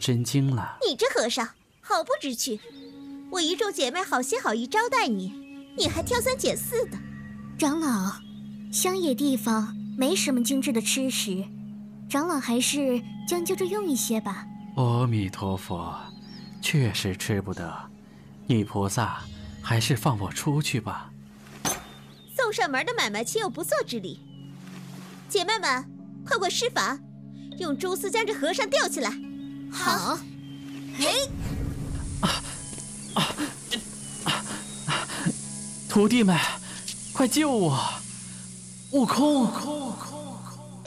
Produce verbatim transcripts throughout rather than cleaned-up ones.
真精了。 你这和尚好不知趣，我一众姐妹好心好意招待你，你还挑三拣四的。 长老，乡野地方没什么精致的吃食，长老还是将就着用一些吧。 阿弥陀佛，确实吃不得，女菩萨还是放我出去吧。 送上门的买卖岂有不做之理？姐妹们，快快施法，用蛛丝将这和尚吊起来。 好。 嘿， 啊啊啊！徒弟们，快救我！悟空，悟空，悟空，悟空！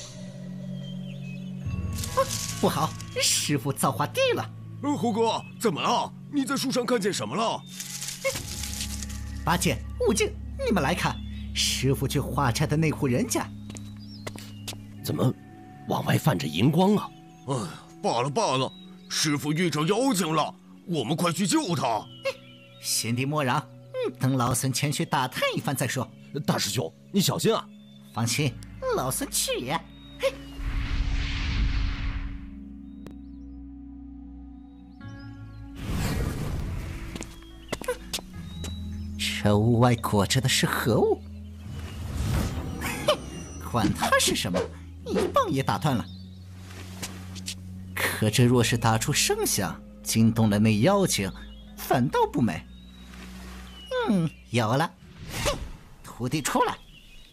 不好，师傅造化地了。 呃，猴哥，怎么了？你在树上看见什么了？ 八戒、悟净，你们来看，师傅去化斋的那户人家， 怎么往外泛着银光啊？ 哎，罢了罢了，师傅遇着妖精了，我们快去救他。 贤弟莫嚷，等老孙前去打探一番再说。 大师兄，你小心啊！ 放心，老孙去也。嘿，这屋外裹着的是何物？嘿，管它是什么，一棒也打断了。可这若是打出声响，惊动了那妖精，反倒不美。嗯，有了。嘿，徒弟出来。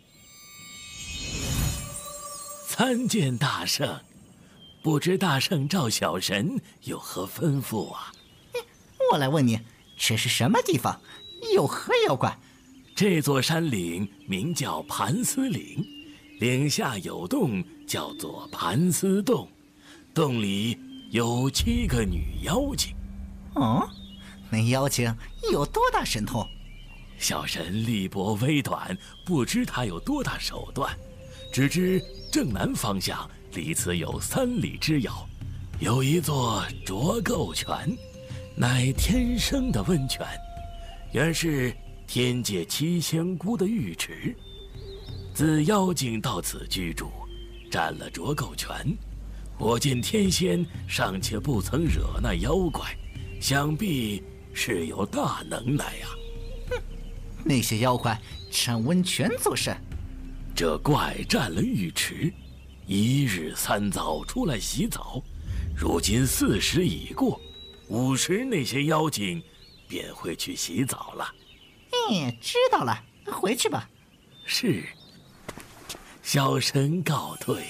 参见大圣，不知大圣召小神有何吩咐啊？ 我来问你，这是什么地方？有何妖怪？ 这座山岭名叫盘丝岭，岭下有洞，叫做盘丝洞，洞里有七个女妖精。 哦，那妖精有多大神通？ 小神力薄微短，不知他有多大手段，只知正南方向离此有三里之遥，有一座浊垢泉，乃天生的温泉，原是天界七仙姑的浴池。自妖精到此居住，占了浊垢泉，我见天仙尚且不曾惹那妖怪，想必是有大能耐呀、啊。 哼，那些妖怪占温泉作甚？ 这怪占了浴池，一日三早出来洗澡，如今四时已过，午时那些妖精便会去洗澡了。 嗯，知道了，回去吧。 是，小神告退。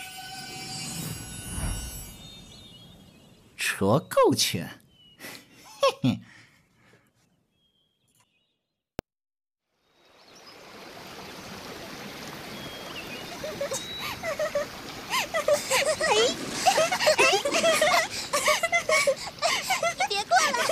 浊垢泉，嘿嘿。 别过来！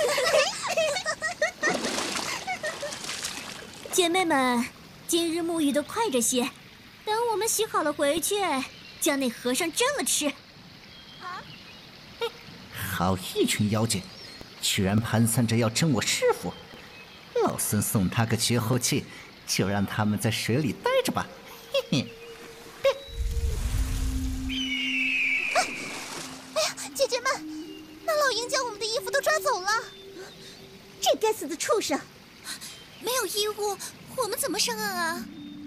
姐妹们，今日沐浴的快着些，等我们洗好了回去，将那和尚蒸了吃。 啊！ 好一群妖精，居然盘算着要蒸我师傅！老孙送他个绝后气，就让他们在水里待着吧。嘿嘿。 姐姐们，那老鹰将我们的衣服都抓走了！这该死的畜生！ 没有衣物，我们怎么上岸啊？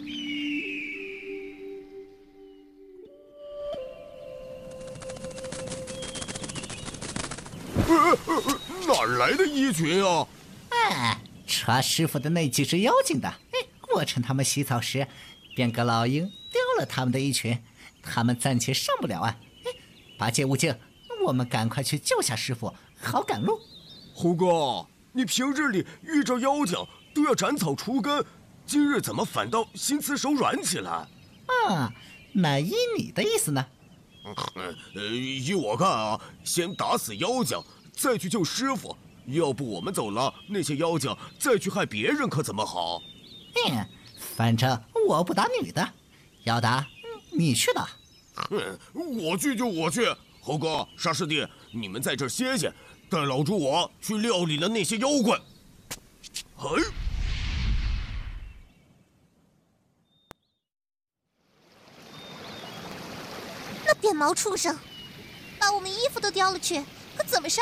呃呃、哪来的衣裙啊？ 哎，抓师傅的那几只妖精的。哎，我趁他们洗澡时，变个老鹰叼了他们的衣裙，他们暂且上不了岸。哎，八戒、悟净，我们赶快去救下师傅，好赶路。 猴哥，你平日里遇着妖精都要斩草除根，今日怎么反倒心慈手软起来？ 啊，那依你的意思呢？ 呃，依我看啊，先打死妖精，再去救师傅。要不我们走了，那些妖精再去害别人，可怎么好？ 嗯，反正我不打女的，要打你去打。 哼，我去就我去。猴哥、沙师弟，你们在这儿歇歇，带老猪我去料理了那些妖怪。哎， 那扁毛畜生，把我们衣服都叼了去，可怎么上？